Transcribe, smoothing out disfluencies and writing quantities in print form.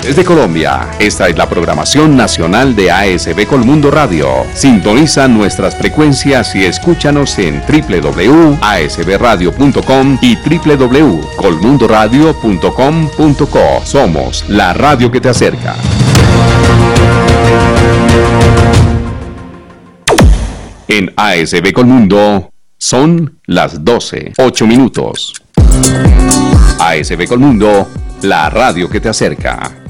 Desde Colombia, esta es la programación nacional de ASB Colmundo Radio. Sintoniza nuestras frecuencias y escúchanos en www.asbradio.com y www.colmundoradio.com.co. Somos la radio que te acerca. En ASB Colmundo son las 12:08. ASB Colmundo, la radio que te acerca.